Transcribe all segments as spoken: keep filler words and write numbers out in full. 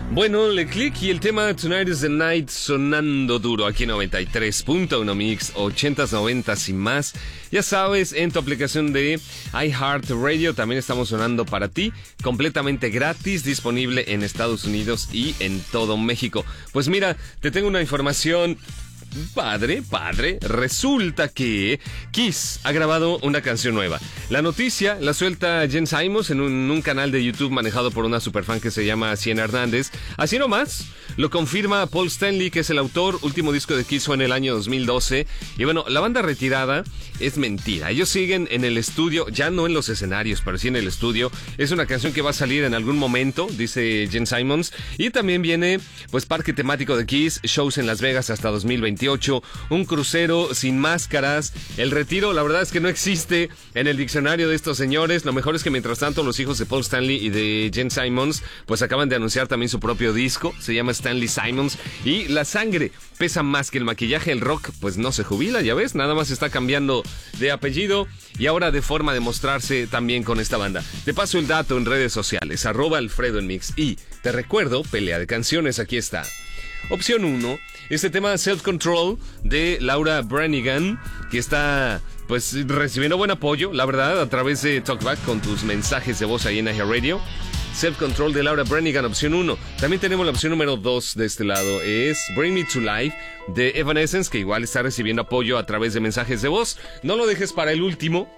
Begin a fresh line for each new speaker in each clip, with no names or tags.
Bueno, Le Click y el tema Tonight is the Night sonando duro aquí en noventa y tres punto uno Mix, ochentas, noventas y más. Ya sabes, en tu aplicación de iHeartRadio también estamos sonando para ti, completamente gratis, disponible en Estados Unidos y en todo México. Pues mira, te tengo una información Padre, padre, resulta que Kiss ha grabado una canción nueva. La noticia la suelta Jen Simons en un, un canal de YouTube manejado por una superfan que se llama Siena Hernández. Así nomás, lo confirma Paul Stanley, que es el autor. Último disco de Kiss fue en el año dos mil doce. Y bueno, la banda retirada es mentira. Ellos siguen en el estudio, ya no en los escenarios, pero sí en el estudio. Es una canción que va a salir en algún momento, dice Jen Simons. Y también viene, pues, parque temático de Kiss, shows en Las Vegas hasta dos mil veintiocho. Un crucero sin máscaras. El retiro, la verdad es que no existe en el diccionario de estos señores. Lo mejor es que mientras tanto los hijos de Paul Stanley y de Jen Simons pues acaban de anunciar también su propio disco. Se llama Stanley Simons. Y la sangre pesa más que el maquillaje. El rock pues no se jubila, ya ves, nada más está cambiando de apellido y ahora de forma de mostrarse también con esta banda. Te paso el dato en redes sociales, arroba Alfredo en Mix. Y te recuerdo, pelea de canciones, aquí está. Opción uno, este tema Self Control de Laura Branigan, que está pues recibiendo buen apoyo, la verdad, a través de Talkback con tus mensajes de voz ahí en iHeartRadio. Self Control de Laura Branigan, opción uno. También tenemos la opción número dos de este lado, es Bring Me to Life de Evanescence, que igual está recibiendo apoyo a través de mensajes de voz. No lo dejes para el último.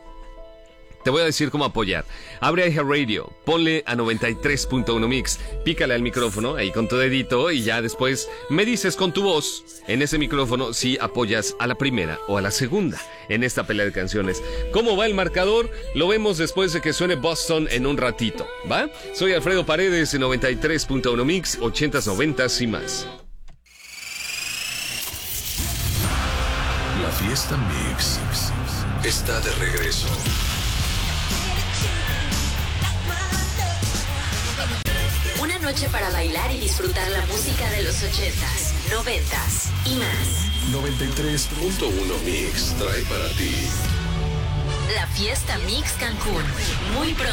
Te voy a decir cómo apoyar. Abre iHeartRadio, ponle a noventa y tres punto uno Mix, pícale al micrófono ahí con tu dedito y ya después me dices con tu voz en ese micrófono si apoyas a la primera o a la segunda en esta pelea de canciones. ¿Cómo va el marcador? Lo vemos después de que suene Boston en un ratito, ¿va? Soy Alfredo Paredes en noventa y tres punto uno Mix, ochentas, noventas y más.
La fiesta Mix está de regreso.
Una noche para bailar y disfrutar la música de los ochentas, noventas y más.
noventa y tres punto uno Mix trae para ti
La fiesta Mix Cancún. Muy pronto.